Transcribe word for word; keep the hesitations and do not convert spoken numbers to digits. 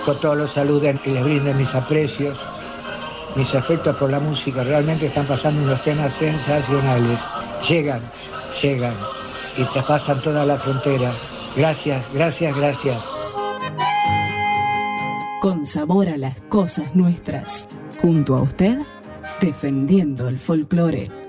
todos los saluden y les brinden mis aprecios, mis afectos por la música. Realmente están pasando unos temas sensacionales. Llegan, llegan y traspasan toda la frontera. Gracias, gracias, gracias. Con sabor a las cosas nuestras. Junto a usted, defendiendo el folclore.